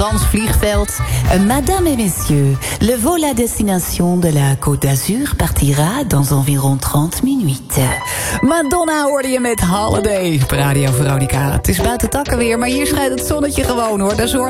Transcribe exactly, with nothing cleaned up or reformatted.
Frans vliegveld. Madame et messieurs, le vol à destination de la Côte d'Azur partira dans environ trente minutes. Madonna hoorde je met Holiday op Radio Veronica. Het is buiten takken weer, maar hier schijnt het zonnetje gewoon hoor. Daar zorgt